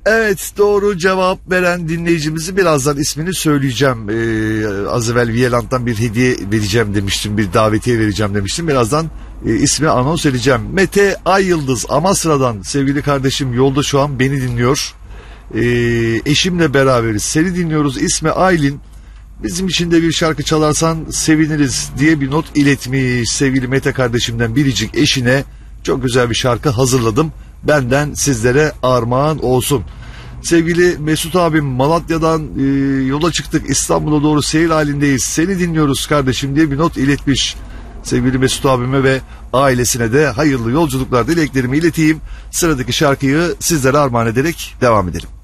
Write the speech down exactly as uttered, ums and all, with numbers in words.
Evet, doğru cevap veren dinleyicimizi birazdan ismini söyleyeceğim. Ee, az evvel Viyeland'dan bir hediye vereceğim demiştim. Bir davetiye vereceğim demiştim. Birazdan e, ismi anons edeceğim. Mete Ay Yıldız Amasra'dan sevgili kardeşim yolda şu an beni dinliyor. Ee, eşimle beraberiz. Seni dinliyoruz. İsmi Aylin. Bizim için de bir şarkı çalarsan seviniriz diye bir not iletmiş. Sevgili Mete kardeşimden biricik eşine çok güzel bir şarkı hazırladım. Benden sizlere armağan olsun. Sevgili Mesut abim Malatya'dan e, yola çıktık, İstanbul'a doğru seyir halindeyiz. Seni dinliyoruz kardeşim diye bir not iletmiş. Sevgili Mesut abime ve ailesine de hayırlı yolculuklar dileklerimi ileteyim. Sıradaki şarkıyı sizlere armağan ederek devam edelim.